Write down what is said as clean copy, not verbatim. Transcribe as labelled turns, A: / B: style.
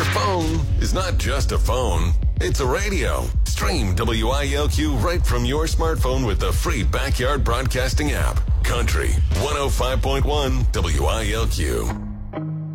A: Your phone is not just a phone, it's a radio. Stream WILQ right from your smartphone with the free Backyard Broadcasting app. Country 105.1 WILQ.